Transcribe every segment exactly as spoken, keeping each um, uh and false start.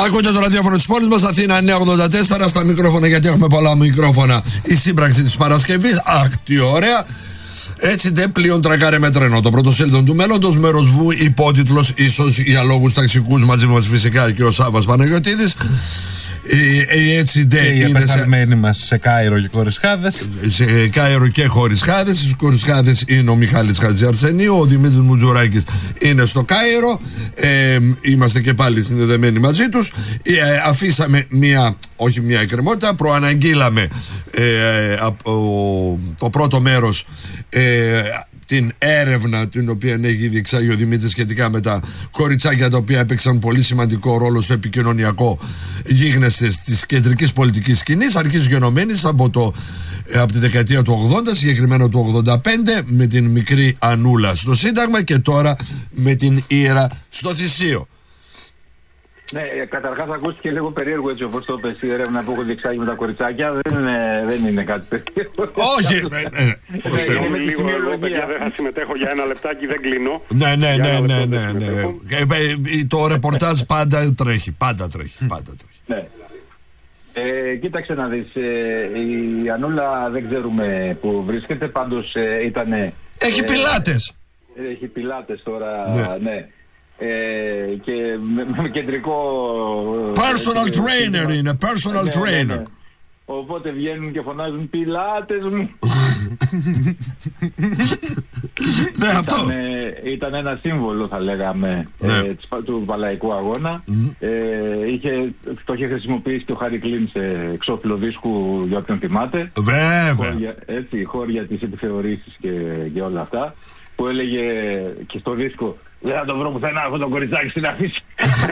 Ακούτε το ραδιόφωνο της πόλης μας, Αθήνα εννιακόσια ογδόντα τέσσερα, στα μικρόφωνα, γιατί έχουμε πολλά μικρόφωνα. Η σύμπραξη της Παρασκευής. Αχ, τι ωραία. Έτσι ντε πλοίον τρακάρε με τρένο. Το πρωτοσέλιδο του μέλλοντος, μέρος Βου, υπότιτλος ίσως για λόγους ταξικούς, μαζί μας φυσικά και ο Σάββας Παναγιωτίδης. Ε, έτσι ντε. Και οι επεσταλμένοι μας σε Κάιρο και Κορισχάδες. Σε Κάιρο και Κορισχάδες. Στις Κορισχάδες είναι ο Μιχάλης Χατζιαρσενίου, ο Δημήτρης Μουτζουράκης είναι στο Κάιρο. Ε, είμαστε και πάλι συνδεδεμένοι μαζί τους. Ε, αφήσαμε μια, όχι μια εκκρεμότητα, προαναγγείλαμε ε, από το πρώτο μέρος ε, την έρευνα την οποία έχει διεξάγει ο Δημήτρης σχετικά με τα κοριτσάκια τα οποία έπαιξαν πολύ σημαντικό ρόλο στο επικοινωνιακό γίγνεσθε της κεντρικής πολιτικής σκηνής, αρχής γενομένης από, το, από τη δεκαετία του ογδόντα, συγκεκριμένα του ογδόντα πέντε, με την μικρή Ανούλα στο Σύνταγμα και τώρα με την Ήρα στο Θησίο. Ναι, καταρχάς ακούστηκε λίγο περίεργο έτσι όπως το πες, η έρευνα που έχω διεξάγει με τα κοριτσάκια δεν είναι, δεν είναι κάτι τέτοιο. Όχι! Συγγνώμη λίγο, εγώ παιδιά δεν θα συμμετέχω για ένα λεπτάκι, δεν κλείνω. Ναι, ναι, ναι, ναι, ναι, ναι. Το ρεπορτάζ πάντα τρέχει, πάντα τρέχει, πάντα τρέχει. Ναι. Ε, κοίταξε να δεις, ε, η Ανούλα δεν ξέρουμε που βρίσκεται, πάντως ε, ήτανε... Έχει ε, πιλάτες! Έχει πιλάτες τώρα, ναι. ναι. Ε, και με, με κεντρικό personal ε, trainer ε, είναι personal ναι, trainer ναι, ναι. Οπότε βγαίνουν και φωνάζουν πιλάτες μου. Ναι, αυτό ήταν, ε, ήταν ένα σύμβολο θα λέγαμε ναι. ε, του Παλαϊκού Αγώνα. mm. ε, είχε, το είχε χρησιμοποιήσει και ο Χάρη Κλίν σε εξώφυλλο δίσκου, για όποιον θυμάται. Βέβαια χώρια, έτσι, χώρια της επιθεωρήσεις και, και όλα αυτά, που έλεγε και στο δίσκο δεν θα το βρω πουθενά αυτό το κοριτσάκι στην αφήση.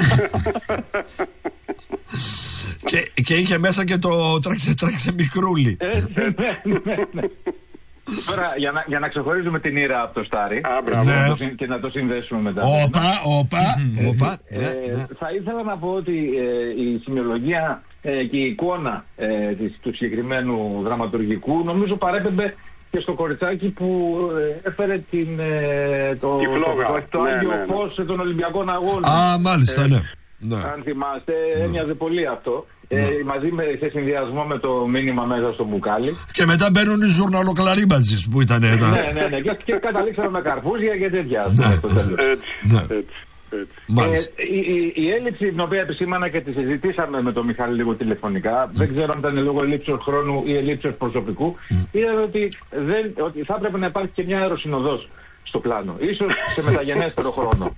και, και είχε μέσα και το τράξε τράξε μικρούλι. Έτσι, ναι, ναι, ναι. Τώρα για να, για να ξεχωρίζουμε την Ήρα από το Στάρι ναι. και να το συνδέσουμε μετά. Όπα, όπα, όπα. ε, ε, θα ήθελα να πω ότι ε, η σημειολογία ε, και η εικόνα ε, της, του συγκεκριμένου δραματουργικού νομίζω παρέπεμπε και στο κοριτσάκι που ε, έφερε την, ε, το, το, το, το ναι, Άγιο ναι, ναι. Φως των Ολυμπιακών Αγώνων. Α, μάλιστα, ε, ναι. ναι. Αν θυμάστε, ναι. έμοιαζε πολύ αυτό. Ναι. Ε, μαζί με, σε συνδυασμό με το μήνυμα μέσα στο μπουκάλι. Και μετά μπαίνουν οι ζουρναλοκλαρίμπατζες που ήταν εδώ. Ναι, ναι, ναι. Και, και καταλήξαμε με καρπούζια και τέτοια. Ναι. Έτσι, ναι. έτσι. Ε, η, η, η έλλειψη την οποία επισήμανα και τη συζητήσαμε με τον Μιχάλη λίγο τηλεφωνικά, mm. δεν ξέρω αν ήταν λόγω ελλείψεως χρόνου ή ελλείψεως προσωπικού, mm. είναι ότι, δεν, ότι θα έπρεπε να υπάρχει και μια αεροσυνοδός στο πλάνο, ίσως σε μεταγενέστερο χρόνο.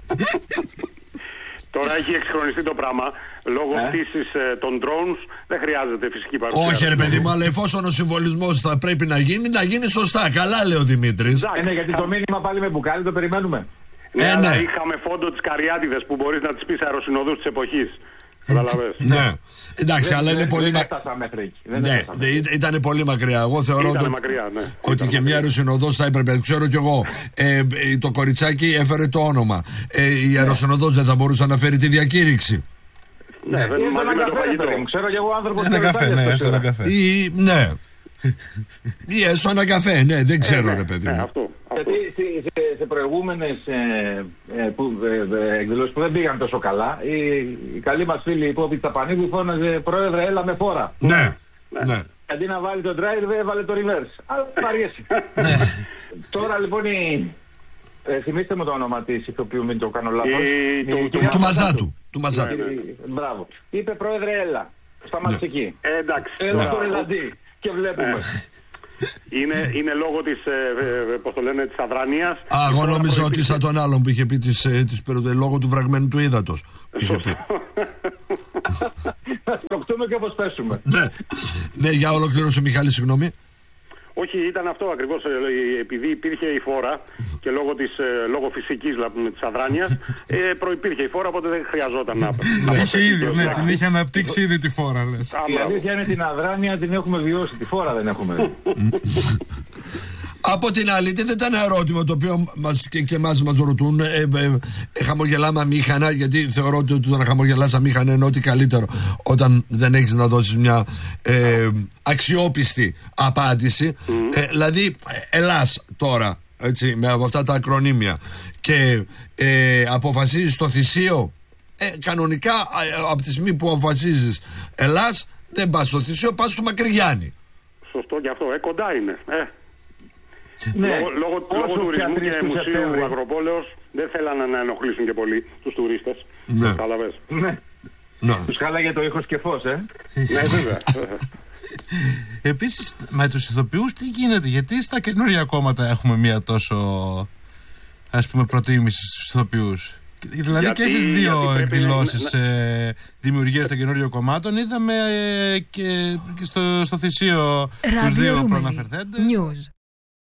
Τώρα έχει εξυγχρονιστεί το πράγμα. Λόγω ε? πτήσης ε, των drones δεν χρειάζεται φυσική παρουσία. Όχι, ρε παιδί μου, αλλά εφόσον ο συμβολισμός θα πρέπει να γίνει, να γίνει σωστά. Καλά, λέει ο Δημήτρης. Ε, ναι, γιατί το μήνυμα πάλι με μπουκάλι το περιμένουμε. Ναι, ε, αλλά ναι. είχαμε φόντο τις Καριάτιδες που μπορείς να τις πεις αεροσυνοδούς της εποχής. Καταλαβες. Ναι. Εντάξει, δεν, αλλά δεν, είναι πολύ μακριά. Ναι, ήταν πολύ μακριά. Εγώ θεωρώ ότι, μακριά, ναι. ότι και μια αεροσυνοδός θα έπρεπε. Ξέρω κι εγώ. Ε, το κοριτσάκι έφερε το όνομα. Ε, η αεροσυνοδός δεν θα μπορούσε να φέρει τη διακήρυξη. Ναι, ναι, μαζί με το φαγητό. Ξέρω κι εγώ άνθρωπος. Ένα καφέ, ναι, έστω ένα καφέ. Ναι. Ή έστω ένα καφέ, ναι, δεν ξέρω, ρε παιδί μου. Γιατί σε, σε προηγούμενες ε, ε, ε, εκδηλώσεις που δεν πήγαν τόσο καλά, η, η καλή μας φίλη η Πόπη Τσαπανίδου φώναζε «Πρόεδρε, έλα με φόρα». Ναι, ναι. Αντί να βάλει το drive, έβαλε το reverse. Αλλά βαριέσαι. Τώρα λοιπόν η... Ε, θυμίστε μου το όνομα της ηθοποιού, μην το κάνω λάθος. Του Μαζάτου. Μπράβο. Είπε «Πρόεδρε, έλα». Σταμάτησε εκεί. Εντάξει. Έλα το ρελαντί. Και βλέπουμε. Είναι, είναι λόγω της, ε, πώς το λένε, της αδρανίας. Α, εγώ νόμιζα ότι σαν τον άλλον που είχε πει της, της, λόγω του βραγμένου του ύδατος. Είχε πει. Να σπροκτούμε και όπως πέσουμε. Ναι, ναι, για ολοκλήρωσε Μιχάλη, συγγνώμη. Όχι, ήταν αυτό ακριβώς, επειδή υπήρχε η φόρα και λόγω, της, λόγω φυσικής της αδράνειας ε, προϋπήρχε η φόρα, οπότε δεν χρειαζόταν να... Είχε ήδη, ναι, την είχε αναπτύξει ήδη τη φόρα, λες. Η αλήθεια είναι την αδράνεια την έχουμε βιώσει, τη φόρα δεν έχουμε. Από την άλλη, δεν ήταν ένα ερώτημα το οποίο μας, και, και εμάς μας ρωτούν. Ε, ε, ε, χαμογελάμε αμήχανα, γιατί θεωρώ ότι το να χαμογελάς αμήχανα είναι ό,τι καλύτερο όταν δεν έχεις να δώσεις μια ε, αξιόπιστη απάντηση. Mm. Ε, δηλαδή, Ελλάς τώρα, έτσι, με αυτά τα ακρονίμια, και ε, αποφασίζεις στο Θησίο Ε, κανονικά ε, από τη στιγμή που αποφασίζεις Ελλάς, δεν πας στο Θησίο, πας στο Μακρυγιάννη. Σωστό και αυτό, ε, κοντά είναι. Ε. Ναι. Λόγω, λόγω, λόγω τουρισμού και μουσείου Αγροπόλεως δεν θέλανε να ενοχλήσουν και πολύ τους τουρίστες. Ναι. Κατάλαβες. Ναι. Ναι. Τους χάλαγε το ήχος και φως, ε. Ναι, βέβαια. Επίσης, με τους ηθοποιούς τι γίνεται, γιατί στα καινούργια κόμματα έχουμε μία τόσο, ας πούμε, προτίμηση στους ηθοποιούς? Δηλαδή Γιατί, και στις δύο εκδηλώσεις να... ε, δημιουργίας των καινούριων κομμάτων είδαμε ε, και, και στο, στο Θησίο τους δύο προαναφερθέντες. News.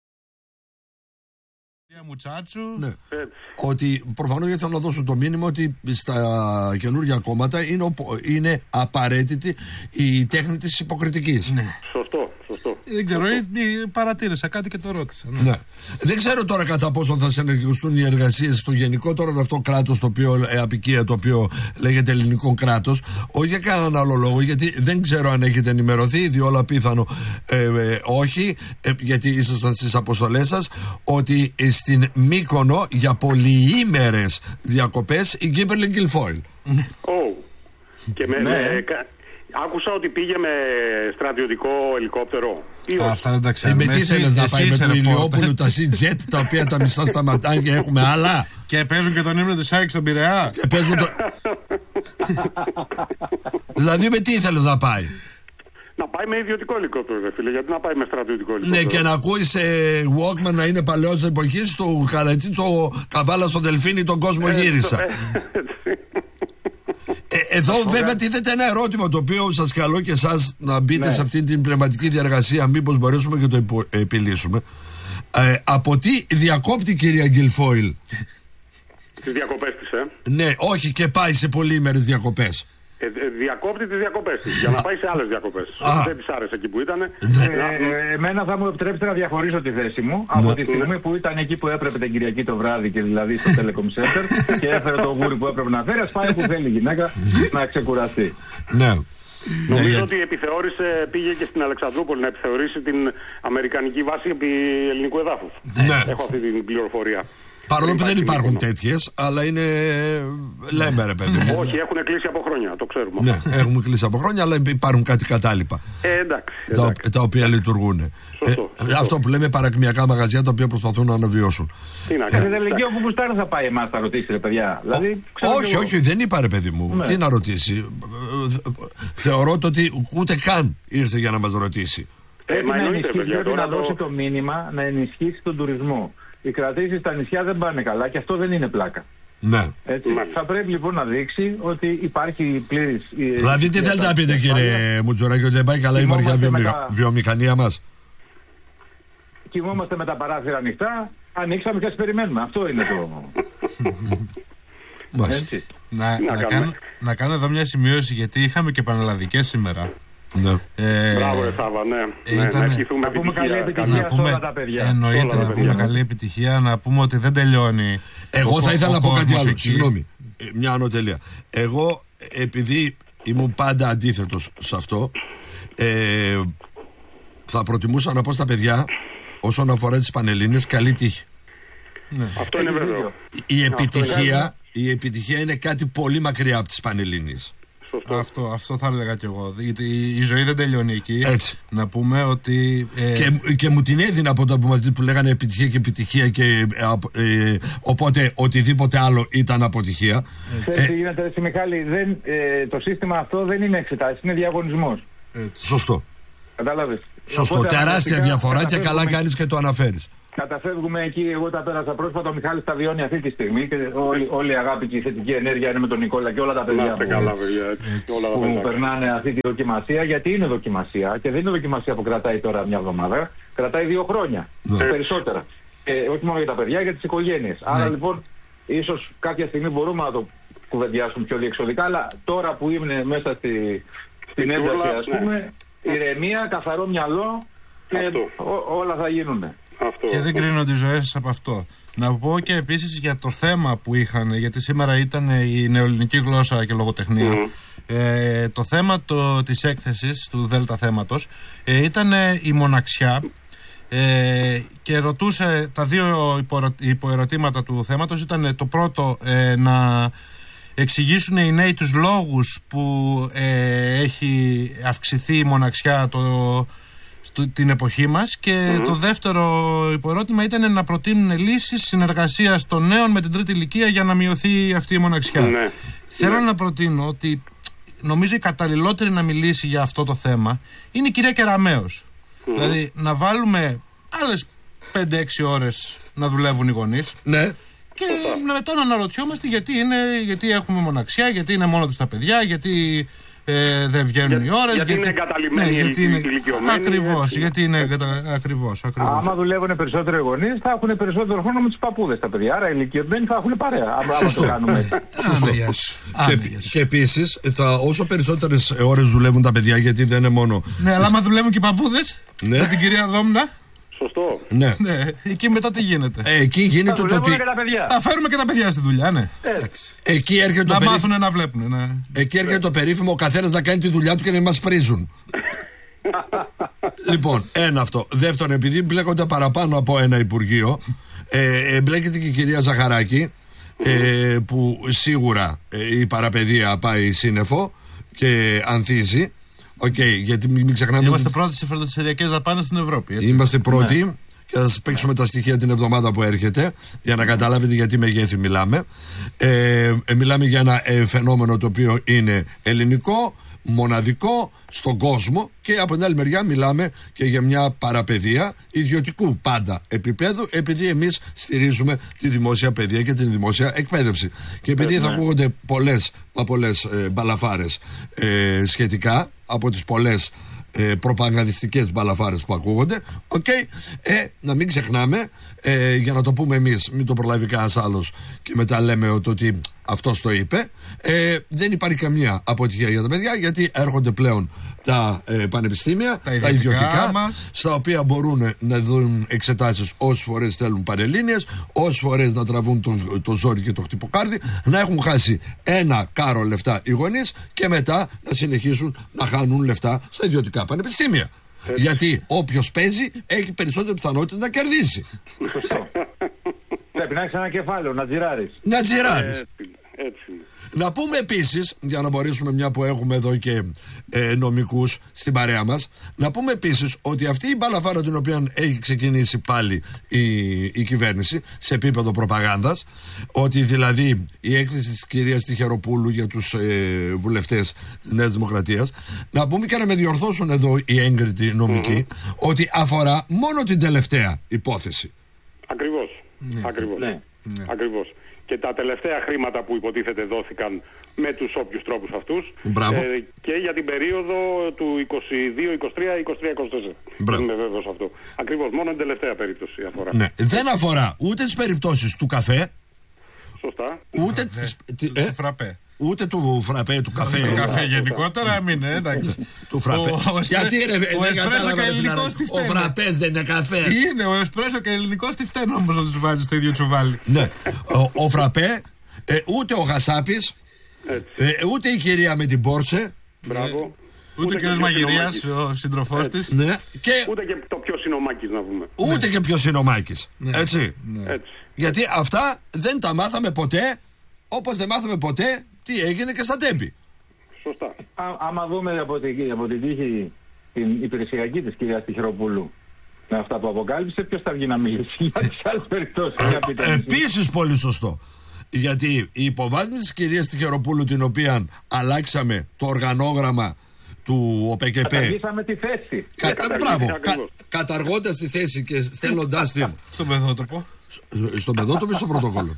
Μουτσάτσου. Ναι. Ότι προφανώς γιατί θέλω να δώσω το μήνυμα ότι στα καινούργια κόμματα είναι, είναι απαραίτητη η τέχνη της υποκριτικής. Ναι. Σωστό, σωστό. Δεν ξέρω, παρατήρησα κάτι και το ρώτησα. Ναι. Ναι. Δεν ξέρω τώρα κατά πόσο θα συνεργαστούν οι εργασίες στο γενικότερο αυτό κράτος, το οποίο, ε, απικία, το οποίο λέγεται ελληνικό κράτος. Όχι για κανέναν άλλο λόγο, γιατί δεν ξέρω αν έχετε ενημερωθεί, διόλα πίθανο ε, ε, όχι, ε, γιατί ήσασταν στις αποστολές σας, ότι ε, στην Μύκονο για πολυήμερες διακοπές η Γκίμπερλι Γκιλφόιλ. Oh. Και με, Ναι. με, άκουσα ότι πήγε με στρατιωτικό ελικόπτερο. Α, αυτά δεν τα ξέρω. Ε, με τι θέλεις να πάει με του Ηλιόπουλου τα Sea-Jet, τα οποία τα μισά σταματάνε και έχουμε άλλα. Και παίζουν και τον ύμνο της ΑΕΚ στον Πειραιά. Και παίζουν το... Δηλαδή με τι ήθελες να πάει? Να πάει με ιδιωτικό ελικόπτερο, ρε φίλε, γιατί να πάει με στρατιωτικό ελικόπτερο. Ναι, και να ακούει σε Walkman να είναι παλαιός εποχής, του Χαρατσί, το Καβάλα στο Δελφίνι, τον κόσμο γύρισα. Ε, εδώ βέβαια τίθεται ένα ερώτημα, το οποίο σας καλώ και εσάς να μπείτε Ναι. σε αυτή την πνευματική διαργασία, μήπως μπορέσουμε και το υπο- επιλύσουμε. Ε, από τι διακόπτει η κυρία Γκιλφόιλ? Τις διακοπές της, ε. Ναι, όχι και πάει σε πολύμερες διακοπές. Ε, ε, διακόπτει τις διακοπές της για να πάει σε άλλες διακοπές. Α. Δεν της άρεσε εκεί που ήταν. Ε, ε, εμένα θα μου επιτρέψετε να διαχωρίσω τη θέση μου από τη στιγμή που ήταν εκεί που έπρεπε την Κυριακή το βράδυ και δηλαδή στο Telecom Center και έφερε το γούρι που έπρεπε να φέρει. Ας πάει που θέλει η γυναίκα να ξεκουραστεί. Ναι. Νομίζω Ναι, γιατί- ότι επιθεώρησε, πήγε και στην Αλεξανδρούπολη να επιθεωρήσει την αμερικανική βάση επί ελληνικού εδάφους. Ναι. Έχω αυτή την πληροφορία. Παρόλο που δεν υπάρχουν Μύκονο. τέτοιες, αλλά είναι. Λέμε ρε παιδί μου. Όχι, έχουν κλείσει από χρόνια, το ξέρουμε. Ναι, έχουμε κλείσει από χρόνια, αλλά υπάρχουν κάτι κατάλοιπα. Ε, εντάξει. Τα, εντάξει. τα οποία λειτουργούν. Σωστό, Ε, σωστό. αυτό που λέμε παρακμιακά μαγαζιά τα οποία προσπαθούν να αναβιώσουν. Τι να Ε, κάνει. δεν λέγει όπου γουστάρει θα πάει εμάς θα ρωτήσει ρε παιδιά. Δηλαδή, ξέρω Όχι, κι εγώ. όχι, δεν είπα ρε παιδί μου. Ναι. Τι να ρωτήσει. Ε, Θεωρώ το ότι ούτε καν ήρθε για να μας ρωτήσει. Πρέπει μα να εννοείται, ενισχύσει, παιδιά, πρέπει τώρα να το- δώσει το μήνυμα να ενισχύσει τον τουρισμό. Οι κρατήσεις στα νησιά δεν πάνε καλά και αυτό δεν είναι πλάκα. Ναι. Έτσι. Μάλιστα. Θα πρέπει λοιπόν να δείξει ότι υπάρχει πλήρης. Δηλαδή, τι θέλετε να πείτε, κύριε Μουτζουράκη, ότι δεν πάει καλά η βαριά Κοιμόμαστε με βιομηχα- τα- βιομηχανία μας? Κοιμόμαστε με τα παράθυρα ανοιχτά. Ανοίξαμε και ας περιμένουμε. Αυτό είναι το. Μάλιστα. Έτσι. Να, Τι να να, κάνουμε. κάνω, να κάνω εδώ μια σημείωση, γιατί είχαμε και πανελλαδικές σήμερα. Ναι. Ε, Μπράβο, ρε Σάβα, ναι. ε, ναι ήτανε- να ευχηθούμε Να πούμε καλή επιτυχία. να σε πούμε, όλα τα παιδιά. εννοείται Όλα τα να πούμε παιδιά. καλή επιτυχία, να πούμε ότι δεν τελειώνει. Εγώ ο θα κο- ήθελα ο να πω κάτι κόσμος άλλο. εκεί. Συγγνώμη. Ε, Μια ανωτελεία. Εγώ, επειδή ήμουν πάντα αντίθετος σε αυτό, ε, θα προτιμούσα να πω στα παιδιά, όσον αφορά τις Πανελλήνιες, καλή τύχη. Αυτό είναι βέβαιο. Η επιτυχία, η επιτυχία είναι κάτι πολύ μακριά από τις Πανελλήνιες. Σωστό. Αυτό, αυτό θα έλεγα κι εγώ. Γιατί η, η ζωή δεν τελειώνει εκεί. Έτσι. Να πούμε ότι. Ε, Και, και μου την έδινα από τα που, που λέγανε επιτυχία και επιτυχία και ε, απο- ε, οπότε οτιδήποτε άλλο ήταν αποτυχία. Ξέρεις τι γίνεται, εσύ, Μιχάλη, δεν, ε, το σύστημα αυτό δεν είναι εξετάσεις, είναι διαγωνισμός. έτσι. Σωστό. Κατάλαβες. Σωστό. Οπότε, Τεράστια αναγκαστικά διαφορά και καλά καταφεύγουμε- κάνεις και το αναφέρεις. Καταφεύγουμε εκεί, εγώ τα πέρασα πρόσφατα. Ο Μιχάλης τα βιώνει αυτή τη στιγμή και όλη, όλη η αγάπη και η θετική ενέργεια είναι με τον Νικόλα και όλα τα Να παιδιά είστε που, καλά, παιδιά. έτσι. Όλα τα που παιδιά. περνάνε αυτή τη δοκιμασία. Γιατί είναι δοκιμασία και δεν είναι δοκιμασία που κρατάει τώρα μια εβδομάδα, κρατάει δύο χρόνια. Ναι. Και περισσότερα. Ε, όχι μόνο για τα παιδιά, για τις οικογένειες. Άρα λοιπόν, ίσως κάποια στιγμή μπορούμε να το κουβεντιάσουμε πιο διεξοδικά, αλλά τώρα που είναι μέσα στη, στην ένταση, τούρλα, ας ναι. πούμε, ηρεμία, καθαρό μυαλό και Αυτό. ό- όλα θα γίνουν. Αυτό. Και δεν κρίνονται οι ζωές σας από αυτό. Να πω και επίσης για το θέμα που είχαν, γιατί σήμερα ήταν η νεοελληνική γλώσσα και λογοτεχνία. Μμμ. Ε, το θέμα το, της έκθεσης του Δέλτα θέματος ε, ήταν η μοναξιά. Ε, και ρωτούσε τα δύο υποερω- υποερωτήματα του θέματος. Ήταν το πρώτο ε, να εξηγήσουν οι νέοι τους λόγους που ε, έχει αυξηθεί η μοναξιά το, στο, την εποχή μας. Και mm-hmm. το δεύτερο υποερώτημα ήταν να προτείνουν λύσεις συνεργασίας των νέων με την τρίτη ηλικία για να μειωθεί αυτή η μοναξιά. Mm-hmm. Θέλω mm-hmm. να προτείνω ότι νομίζω η καταλληλότερη να μιλήσει για αυτό το θέμα είναι η κυρία Κεραμέως. Mm-hmm. Δηλαδή να βάλουμε άλλες πέντε έξι ώρες να δουλεύουν οι γονείς. Ναι. Και μετά να αναρωτιόμαστε γιατί, είναι, γιατί έχουμε μοναξιά, γιατί είναι μόνο τους τα παιδιά, γιατί ε, δεν βγαίνουν για, οι ώρες. Γιατί, γιατί είναι εγκαταλειμμένοι, ναι, γιατί είναι ηλικιωμένοι. Ακριβώς, γιατί είναι εγκατα... ακριβώς, ακριβώς. Άμα δουλεύουν περισσότερο οι γονείς, θα έχουν περισσότερο χρόνο με τους παππούδες τα παιδιά. Άρα οι ηλικιωμένοι θα έχουν παρέα. Σωστό. Σωστό. Και, και επίσης, όσο περισσότερες ώρες δουλεύουν τα παιδιά, γιατί δεν είναι μόνο. Ναι, αλλά άμα δουλεύουν και οι παππούδες, ναι. με την κυρία Δόμνα. Σωστό. Ναι. ναι. Εκεί μετά τι γίνεται. Ε, εκεί γίνεται το ότι. Θα φέρουμε και τα παιδιά στη δουλειά, ναι. Ε. Εκεί έρχεται να το μάθουν περί... να βλέπουν. Ναι. Εκεί έρχεται το περίφημο ο καθένας να κάνει τη δουλειά του και να μας πρίζουν. Λοιπόν, ένα αυτό. Δεύτερον, επειδή μπλέκονται παραπάνω από ένα Υπουργείο, ε, εμπλέκεται και η κυρία Ζαχαράκη, ε, που σίγουρα ε, η παραπαιδεία πάει σύννεφο και ανθίζει. Okay, γιατί μην ξεχνάμε. Είμαστε πρώτοι σε φροντιστηριακές δαπάνες στην Ευρώπη. Έτσι. Είμαστε πρώτοι ναι. Και θα σας παίξουμε τα στοιχεία την εβδομάδα που έρχεται για να καταλάβετε γιατί μεγέθη μιλάμε. Ε, ε, μιλάμε για ένα ε, φαινόμενο το οποίο είναι ελληνικό, μοναδικό στον κόσμο και από την άλλη μεριά μιλάμε και για μια παραπαιδεία ιδιωτικού πάντα επίπεδου, επειδή εμείς στηρίζουμε τη δημόσια παιδεία και την δημόσια εκπαίδευση. Και επειδή ε, θα ναι. ακούγονται πολλές, μα πολλές ε, μπαλαφάρες ε, σχετικά από τις πολλές ε, προπαγανδιστικές μπαλαφάρες που ακούγονται, okay, ε, να μην ξεχνάμε, ε, για να το πούμε εμείς, μην το προλάβει κανένας άλλος και μετά λέμε ότι, ότι αυτός το είπε, ε, δεν υπάρχει καμία αποτυχία για τα παιδιά, γιατί έρχονται πλέον τα ε, πανεπιστήμια, τα ιδιωτικά, τα ιδιωτικά μας, στα οποία μπορούν να δουν εξετάσεις όσες φορές θέλουν πανελλήνιες, όσες φορές να τραβούν το, το ζόρι και το χτυποκάρδι, να έχουν χάσει ένα κάρο λεφτά οι γονείς και μετά να συνεχίσουν να χάνουν λεφτά στα ιδιωτικά πανεπιστήμια. Έτσι. Γιατί όποιος παίζει έχει περισσότερη πιθανότητα να κερδίσει. Πρέπει να έχεις ένα κεφάλαιο, να τζιράρεις. Να τζιράρεις. Έτσι, έτσι. Να πούμε επίσης, για να μπορέσουμε, μια που έχουμε εδώ και ε, νομικούς στην παρέα μας, να πούμε επίσης ότι αυτή η μπαλαφάρα την οποία έχει ξεκινήσει πάλι η, η κυβέρνηση σε επίπεδο προπαγάνδας, ότι δηλαδή η έκθεση της κυρίας Τυχεροπούλου για τους ε, βουλευτές της Νέας Δημοκρατίας, να πούμε και να με διορθώσουν εδώ οι έγκριτοι νομικοί, mm-hmm. ότι αφορά μόνο την τελευταία υπόθεση. Ακριβώς. Ναι. Ακριβώς. Ναι. Ναι. Ακριβώς. Και τα τελευταία χρήματα που υποτίθεται δόθηκαν με τους όποιους τρόπους αυτούς, ε, και για την περίοδο του είκοσι δύο είκοσι τρία είκοσι τρία είκοσι τέσσερα. Δεν είμαι βέβαιος αυτό. Ακριβώς, μόνο την τελευταία περίπτωση αφορά. Ναι. Δεν αφορά ούτε τις περιπτώσεις του καφέ. Σωστά. Ούτε του τις, ε, φραπέ. Ούτε του φραπέ, του καφέ. Του καφέ γενικότερα, μην είναι, εντάξει. Του φραπέ. Γιατί ρε, ο εσπρέσο και ελληνικός τι φταίνε. Ο φραπές δεν είναι καφέ. Είναι, ο εσπρέσο και ελληνικός τι φταίνε όμως να τους βάζεις στο ίδιο τσουβάλι. Ναι, ο φραπέ, ούτε ο Γασάπης, ούτε η κυρία με την Πόρσε. Μπράβο. Ούτε ο κύριος Μαγειρίας, ο σύντροφός της. Ναι. Ούτε και το ποιος είναι ο Μάκης, να πούμε. Ούτε και ποιος είναι ο Μάκης. Έτσι. Γιατί αυτά δεν τα μάθαμε ποτέ, όπως δεν μάθαμε ποτέ τι έγινε και στα Τέμπη. Σωστά. Α, άμα δούμε από την, από την τύχη την υπηρεσιακή της κυρίας Τυχεροπούλου με αυτά που αποκάλυψε, ποιος θα βγει να μιλήσει για τις άλλες περιπτώσεις. Ε, επίσης πολύ σωστό. Γιατί η υποβάθμιση της κυρίας Τυχεροπούλου, την οποία αλλάξαμε το οργανόγραμμα του ΟΠΕΚΕΠΕ. Καταργήσαμε τη θέση. Κα, μπράβο. Κα, καταργώντας τη θέση και στέλνοντας την. Στον πεδότοπο. Στον πεδότοπο ή στο πρωτόκολλο.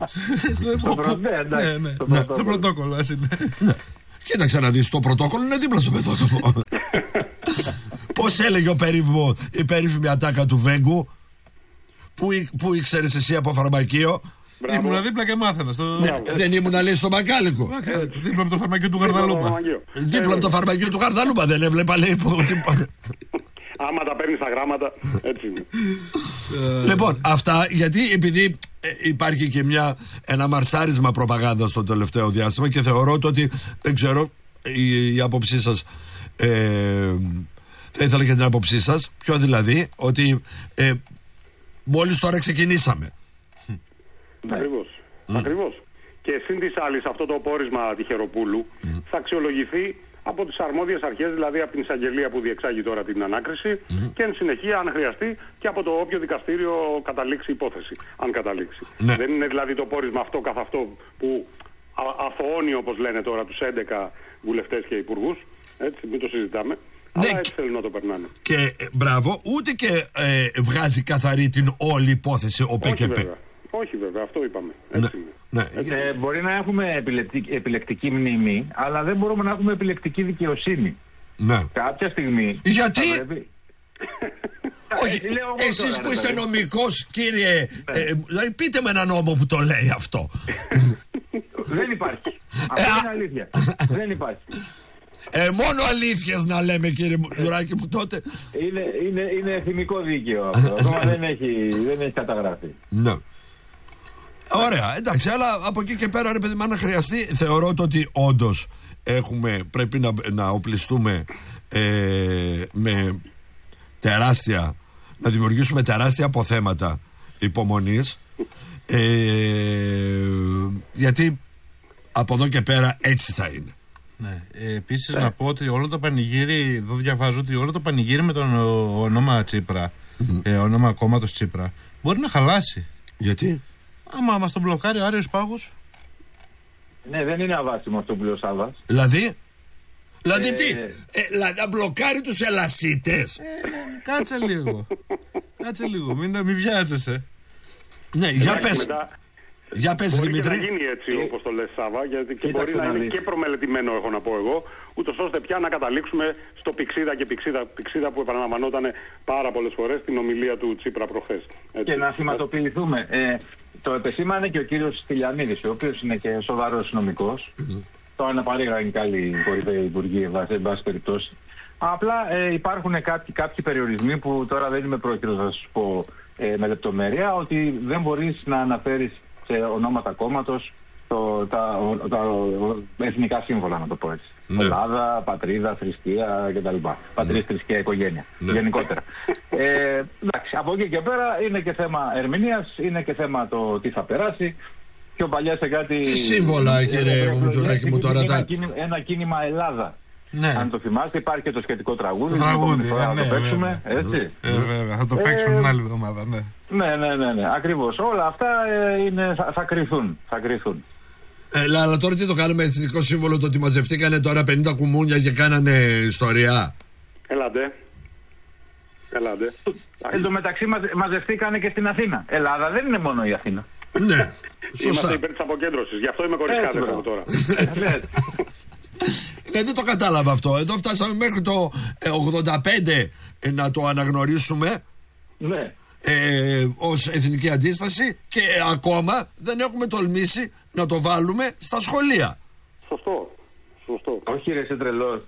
Στο πρωτόκολλο, ας είναι. Κοίταξε να δεις, το πρωτόκολλο είναι δίπλα στο πεδότοπο. Πώς έλεγε ο περίφημο, η περίφημη ατάκα του Βέγκου, που ήξερες εσύ από φαρμακείο. Ήμουνα δίπλα και μάθαινα. Στο... Ναι, δεν ήμουνα, λέει, στο Μπακάλικο. Δίπλα από το φαρμακείο του Γαρδαλούπα. Δίπλα από το φαρμακείο του Γαρδαλούπα, δεν έβλεπα, λέει. Άμα τα παίρνεις τα γράμματα, έτσι είναι. Λοιπόν, αυτά γιατί επειδή υπάρχει και μια, ένα μαρσάρισμα προπαγάνδα στο τελευταίο διάστημα και θεωρώ ότι, δεν ξέρω, η, η άποψή σας, ε, θα ήθελα και την άποψή σας, πιο δηλαδή, ότι ε, μόλις τώρα ξεκινήσαμε. Ακριβώς. Mm. Ακριβώς. Και Και σύν της άλλης αυτό το πόρισμα Τυχεροπούλου mm. θα αξιολογηθεί από τις αρμόδιες αρχές, δηλαδή από την εισαγγελία που διεξάγει τώρα την ανάκριση mm. και εν συνεχεία, αν χρειαστεί, και από το όποιο δικαστήριο καταλήξει υπόθεση, αν καταλήξει. Ναι. Δεν είναι δηλαδή το πόρισμα αυτό καθ' αυτό που αθωώνει, όπως λένε τώρα, τους έντεκα βουλευτές και υπουργούς, έτσι, μην το συζητάμε. Ναι, αλλά έτσι θέλουν να το περνάνε. Και ε, μπράβο, ούτε και ε, βγάζει καθαρή την όλη υπόθεση ο ΠΚΠ. Όχι, Όχι βέβαια, αυτό είπαμε. Έτσι ναι. είναι. Ναι. Έτσι. Ε, μπορεί να έχουμε επιλεκτική, επιλεκτική μνήμη, αλλά δεν μπορούμε να έχουμε επιλεκτική δικαιοσύνη. Ναι. Κάποια στιγμή. Γιατί? Πρέπει... Όχι, εσείς που είστε νομικός, κύριε, ναι. ε, δηλαδή πείτε με ένα νόμο που το λέει αυτό. Δεν υπάρχει. Αυτό είναι αλήθεια. Δεν υπάρχει. Ε, μόνο αλήθειες να λέμε, κύριε Μουζουράκη μου, τότε. Είναι, είναι, είναι εθνικό δίκαιο αυτό. Ακόμα δεν έχει, δεν έχει καταγράφει. Ναι. Ωραία, εντάξει, αλλά από εκεί και πέρα, ρε παιδί μου, αν χρειαστεί, θεωρώ το ότι όντως έχουμε, πρέπει να, να οπλιστούμε ε, με τεράστια, να δημιουργήσουμε τεράστια αποθέματα υπομονής, ε, γιατί από εδώ και πέρα έτσι θα είναι. Ναι. Ε, επίσης yeah. να πω ότι όλο το πανηγύρι, εδώ διαβάζω ότι όλο το πανηγύρι με τον όνομα Τσίπρα, mm-hmm. ε, όνομα κόμματος Τσίπρα, μπορεί να χαλάσει. Γιατί? Άμα μας τον μπλοκάρει ο Άριος Πάγος. Ναι, δεν είναι αβάσιμο αυτό που λέει ο Σάββας. Δηλαδή, δηλαδή ε... τι, ε, δηλαδή να μπλοκάρει τους ελασίτες. Ε, κάτσε λίγο, κάτσε λίγο, μην, μην βιάζεσαι. Ναι, για πες. Μετά... Για πες, μπορεί Δημήτρη. Μπορεί να γίνει έτσι όπως το λες, Σάβα, γιατί και μπορεί να είναι και προμελετημένο, έχω να πω εγώ, ούτως ώστε πια να καταλήξουμε στο πηξίδα και πηξίδα, πηξίδα που επαναλαμβανόταν πάρα πολλές φορές στην ομιλία του Τσίπρα προχθές. Και να θυματοποιηθούμε. Ε, το επεσήμανε και ο κύριος Στυλιανίδης, ο οποίος είναι και σοβαρός νομικός. Mm-hmm. Το αναπαρήγαγαν και άλλοι κορυφαίοι υπουργοί, εν πάση περιπτώσει. Απλά ε, υπάρχουν κάποιοι, κάποιοι περιορισμοί που τώρα δεν είμαι πρόκειτος να σας πω ε, με λεπτομέρεια, ότι δεν μπορείς να αναφέρεις σε ονόματα κόμματος το, τα, τα, τα εθνικά σύμβολα, να το πω έτσι. Ναι. Ελλάδα, πατρίδα, θρησκεία κτλ. Πατρίς, θρησκεία, οικογένεια. Ναι. Γενικότερα. ε, εντάξει, από εκεί και πέρα είναι και θέμα ερμηνείας, είναι και θέμα το τι θα περάσει. Πιο παλιά σε κάτι. Τι σύμβολα, κύριε Μουζουράκη μου, τώρα τα. Ένα, κίνημα, ένα κίνημα Ελλάδα. Ναι. Αν το θυμάστε, υπάρχει και το σχετικό τραγούδι. Το τραγούδι, ναι, ναι, ναι, το παίξουμε. Ναι, έτσι. Ε, βέβαια, θα το παίξουμε ε, την άλλη εβδομάδα, ναι. Ναι, ναι, ναι, ναι, ακριβώς. Όλα αυτά ε, είναι, θα, θα κρυθούν. Θα κρυθούν. Ε, αλλά τώρα τι το κάνουμε εθνικό σύμβολο, το ότι μαζευτήκανε τώρα πενήντα κουμούνια και κάνανε ιστορία. Ελάτε. Ελάτε. Εν τω μεταξύ μαζε, μαζευτήκανε και στην Αθήνα. Ελλάδα δεν είναι μόνο η Αθήνα. Ναι, σωστά. Είμαστε υπέρ της αποκέντρωσης, γι' αυτό είμαι κορισκάτες από τώρα. Ε, δεν το κατάλαβα αυτό. Εδώ φτάσαμε μέχρι το ε, ογδόντα πέντε ε, να το αναγνωρίσουμε. Ναι. Ε, ως εθνική αντίσταση και ε, ακόμα δεν έχουμε τολμήσει να το βάλουμε στα σχολεία. Σωστό. Σωστό. Όχι ρε, είσαι τρελός.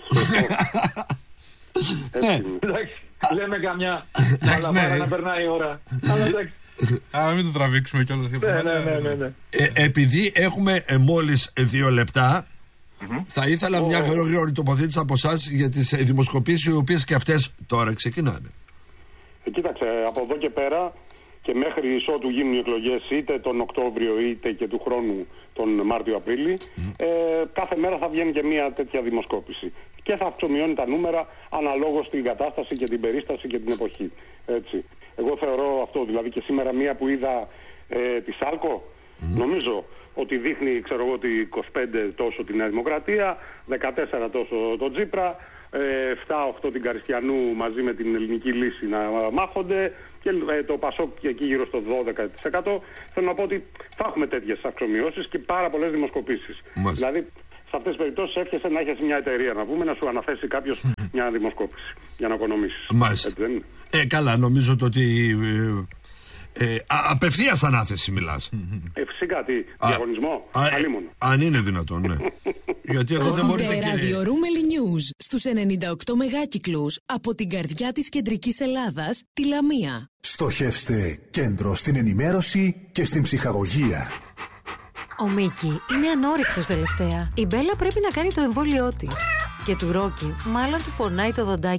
Ναι. Εντάξει, λέμε καμιά. Αλλά να περνάει η ώρα. Αλλά εντάξει. Α, μην το τραβήξουμε κιόλας. Ναι, ναι, ναι, ναι. Ε, επειδή έχουμε ε, μόλις δύο λεπτά, mm-hmm. θα ήθελα oh. μια γρήγορη τοποθέτηση από εσάς για τις ε, δημοσκοπήσεις, οι οποίες και αυτές τώρα ξεκινάνε. Ε, κοίταξε, από εδώ και πέρα και μέχρι ότου γίνουν οι εκλογές, είτε τον Οκτώβριο είτε και του χρόνου τον Μάρτιο-Απρίλη, mm. ε, κάθε μέρα θα βγαίνει και μια τέτοια δημοσκόπηση. Και θα αυξομειώνει τα νούμερα αναλόγως στην κατάσταση και την περίσταση και την εποχή. Έτσι. Εγώ θεωρώ αυτό, δηλαδή και σήμερα μία που είδα ε, τη ΣΑΛΚΟ, mm. νομίζω ότι δείχνει, ξέρω εγώ, ότι είκοσι πέντε τόσο τη Νέα Δημοκρατία, δεκατέσσερα τόσο τον Τσίπρα, επτά οκτώ την Καριστιανού μαζί με την Ελληνική Λύση να μάχονται και το Πασόκ εκεί γύρω στο δώδεκα τοις εκατό. Θέλω να πω ότι θα έχουμε τέτοιες αυξομοιώσεις και πάρα πολλές δημοσκοπήσεις. Δηλαδή, σε αυτές τις περιπτώσεις εύχεσαι να έχεις μια εταιρεία, να πούμε, να σου αναθέσει κάποιος μια δημοσκόπηση για να οικονομήσεις. Μάλιστα. Ε, καλά, νομίζω το ότι ε, ε, απευθείας ανάθεση μιλάς. Ε, φυσικά, τι, διαγωνισμό, αλίμονο. Αν είναι δυνατόν, ναι. Γιατί εδώ δεν μπορείτε, κύριε. Ραδιορούμελη News στους ενενήντα οκτώ μεγάκυκλους από την καρδιά της κεντρικής Ελλάδας, τη Λαμία. Στοχεύστε κέντρο στην ενημέρωση και στην ψυχαγωγία. Ο Μίκη είναι ανόρυκτος τελευταία. Η Μπέλα πρέπει να κάνει το εμβόλιό της. Και του Ρόκι μάλλον του πονάει το δοντάκι.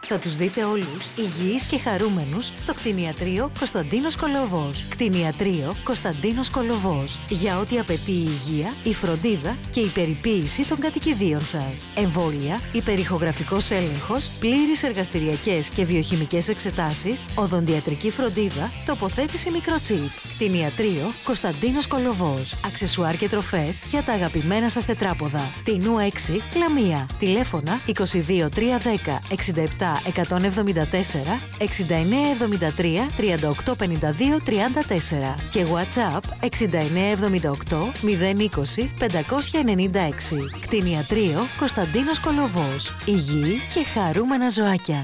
Θα τους δείτε όλους υγιείς και χαρούμενους στο κτηνιατρίο Κωνσταντίνος Κολοβός. Κτηνιατρίο Κωνσταντίνος Κολοβός. Για ό,τι απαιτεί η υγεία, η φροντίδα και η περιποίηση των κατοικιδίων σας. Εμβόλια, υπερηχογραφικός έλεγχος, πλήρεις εργαστηριακές και βιοχημικές εξετάσεις, οδοντιατρική φροντίδα, τοποθέτηση μικροτσίπ. Κτηνιατρίο Κωνσταντίνος Κολοβός. Αξεσουάρ και τροφές για τα αγαπημένα σας τετράποδα. Τινού έξι, Λαμία. Τηλέφωνα είκοσι δύο τριακόσια δέκα εξήντα επτά εκατόν εβδομήντα τέσσερα, εξήντα εννέα εβδομήντα τρία τριάντα οκτώ πενήντα δύο τριάντα τέσσερα και WhatsApp εξήντα εννέα εβδομήντα οκτώ μηδέν είκοσι πεντακόσια ενενήντα έξι. Κτηνιατρίο Κωνσταντίνος Κολοβός. Υγιή και χαρούμενα ζωάκια.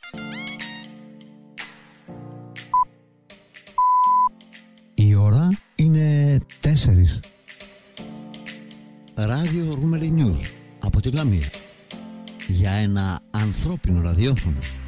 Η ώρα είναι τέσσερις. Ράδιο Ρούμελι News από τη Λαμία. Για ένα ανθρώπινο ραδιόφωνο.